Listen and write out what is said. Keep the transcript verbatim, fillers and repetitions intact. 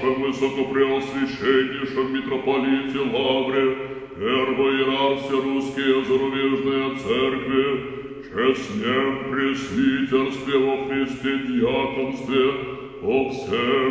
вашем высокопреосвященнейшем митрополите Лавре, первой иерархии русские зарубежные церкви, честнем пресвитерстве во Христе дьяконстве, о всем